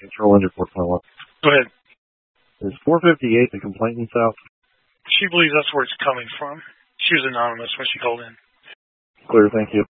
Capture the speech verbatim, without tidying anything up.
Control Interport follow-up. Go ahead. Is four fifty-eight the complainant south? She believes that's where it's coming from. She was anonymous when she called in. Clear, thank you.